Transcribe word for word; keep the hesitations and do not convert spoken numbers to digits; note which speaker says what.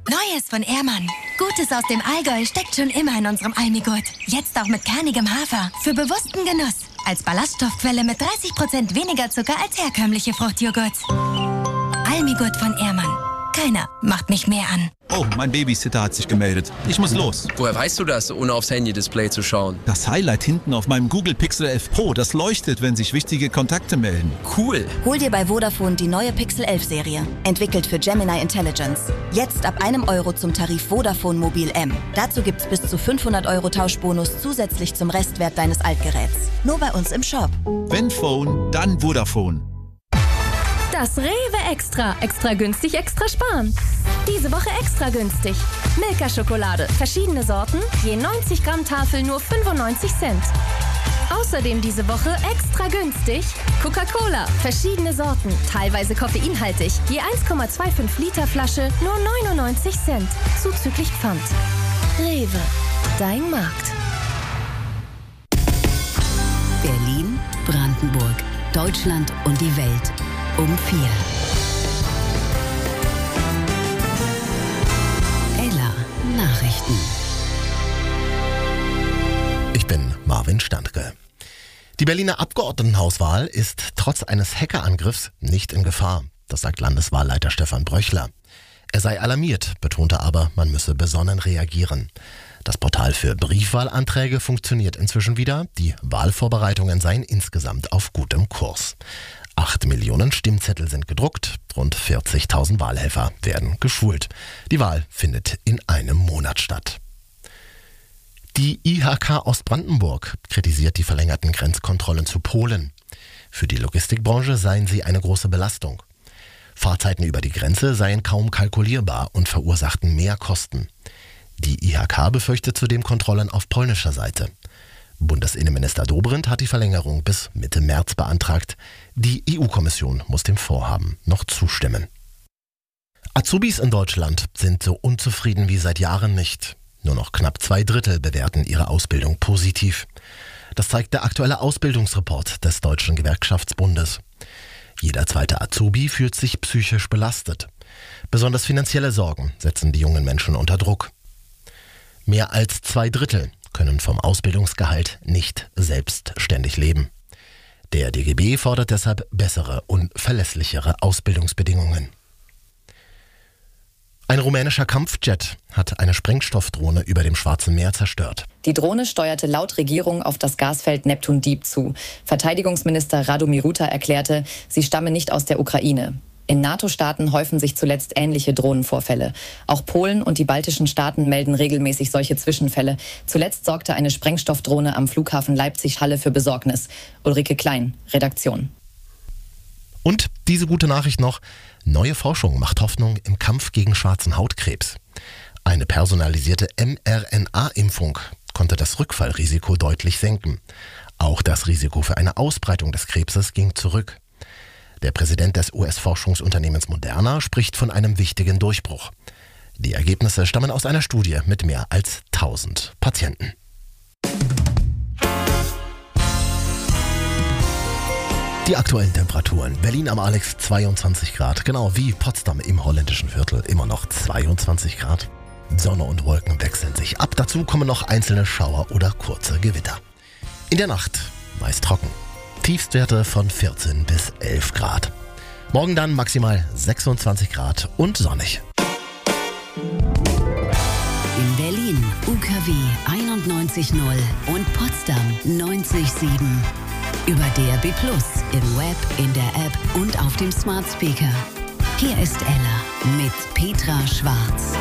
Speaker 1: Neues von Ehrmann. Gutes aus dem Allgäu steckt schon immer in unserem Almigurt. Jetzt auch mit kernigem Hafer. Für bewussten Genuss. Als Ballaststoffquelle mit dreißig Prozent weniger Zucker als herkömmliche Fruchtjoghurts. Almigurt von Ehrmann. Keiner macht mich mehr an.
Speaker 2: Oh, mein Babysitter hat sich gemeldet. Ich muss los.
Speaker 3: Woher weißt du das, ohne aufs Handy-Display zu schauen?
Speaker 2: Das Highlight hinten auf meinem Google Pixel elf Pro, das leuchtet, wenn sich wichtige Kontakte melden.
Speaker 3: Cool.
Speaker 4: Hol dir bei Vodafone die neue Pixel elf Serie. Entwickelt für Gemini Intelligence. Jetzt ab einem Euro zum Tarif Vodafone Mobil M. Dazu gibt's bis zu fünfhundert Euro Tauschbonus zusätzlich zum Restwert deines Altgeräts. Nur bei uns im Shop.
Speaker 2: Wenn Phone, dann Vodafone.
Speaker 5: Das Rewe Extra. Extra günstig, extra sparen. Diese Woche extra günstig. Milka-Schokolade. Verschiedene Sorten. Je neunzig Gramm Tafel nur fünfundneunzig Cent. Außerdem diese Woche extra günstig. Coca-Cola. Verschiedene Sorten. Teilweise koffeinhaltig. Je eins Komma fünfundzwanzig Liter Flasche nur neunundneunzig Cent. Zuzüglich Pfand. Rewe. Dein Markt.
Speaker 6: Berlin, Brandenburg, Deutschland und die Welt. Um vier. Ella Nachrichten.
Speaker 7: Ich bin Marvin Standke. Die Berliner Abgeordnetenhauswahl ist trotz eines Hackerangriffs nicht in Gefahr. Das sagt Landeswahlleiter Stefan Bröchler. Er sei alarmiert, betonte aber, man müsse besonnen reagieren. Das Portal für Briefwahlanträge funktioniert inzwischen wieder. Die Wahlvorbereitungen seien insgesamt auf gutem Kurs. Acht Millionen Stimmzettel sind gedruckt, rund vierzigtausend Wahlhelfer werden geschult. Die Wahl findet in einem Monat statt. Die I H K Ostbrandenburg kritisiert die verlängerten Grenzkontrollen zu Polen. Für die Logistikbranche seien sie eine große Belastung. Fahrzeiten über die Grenze seien kaum kalkulierbar und verursachten mehr Kosten. Die I H K befürchtet zudem Kontrollen auf polnischer Seite. Bundesinnenminister Dobrindt hat die Verlängerung bis Mitte März beantragt. Die E U-Kommission muss dem Vorhaben noch zustimmen. Azubis in Deutschland sind so unzufrieden wie seit Jahren nicht. Nur noch knapp zwei Drittel bewerten ihre Ausbildung positiv. Das zeigt der aktuelle Ausbildungsreport des Deutschen Gewerkschaftsbundes. Jeder zweite Azubi fühlt sich psychisch belastet. Besonders finanzielle Sorgen setzen die jungen Menschen unter Druck. Mehr als zwei Drittel können vom Ausbildungsgehalt nicht selbstständig leben. Der D G B fordert deshalb bessere und verlässlichere Ausbildungsbedingungen. Ein rumänischer Kampfjet hat eine Sprengstoffdrohne über dem Schwarzen Meer zerstört.
Speaker 8: Die Drohne steuerte laut Regierung auf das Gasfeld Neptun Deep zu. Verteidigungsminister Radomir Ruta erklärte, sie stamme nicht aus der Ukraine. In NATO-Staaten häufen sich zuletzt ähnliche Drohnenvorfälle. Auch Polen und die baltischen Staaten melden regelmäßig solche Zwischenfälle. Zuletzt sorgte eine Sprengstoffdrohne am Flughafen Leipzig-Halle für Besorgnis. Ulrike Klein, Redaktion.
Speaker 7: Und diese gute Nachricht noch: Neue Forschung macht Hoffnung im Kampf gegen schwarzen Hautkrebs. Eine personalisierte M R N A-Impfung konnte das Rückfallrisiko deutlich senken. Auch das Risiko für eine Ausbreitung des Krebses ging zurück. Der Präsident des U S-Forschungsunternehmens Moderna spricht von einem wichtigen Durchbruch. Die Ergebnisse stammen aus einer Studie mit mehr als tausend Patienten. Die aktuellen Temperaturen. Berlin am Alex zweiundzwanzig Grad, genau wie Potsdam im holländischen Viertel immer noch zweiundzwanzig Grad. Sonne und Wolken wechseln sich ab. Dazu kommen noch einzelne Schauer oder kurze Gewitter. In der Nacht meist trocken. Tiefstwerte von vierzehn bis elf Grad. Morgen dann maximal sechsundzwanzig Grad und sonnig.
Speaker 6: In Berlin U K W einundneunzig Komma null und Potsdam neunzig Komma sieben. Über D A B plus, im Web, in der App und auf dem Smart Speaker. Hier ist Ella mit Petra Schwarz.